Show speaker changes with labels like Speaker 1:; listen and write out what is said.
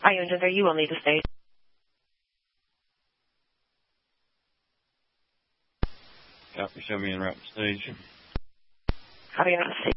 Speaker 1: Ayunjin, you will need to stay.
Speaker 2: Copy, show me en route to stage.
Speaker 1: Copy, en route to stage.